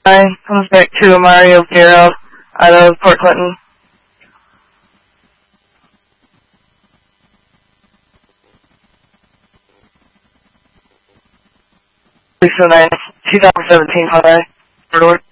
Comes back to Mario Guerrero out of Port Clinton. 609, 2017 Hyundai, Ford.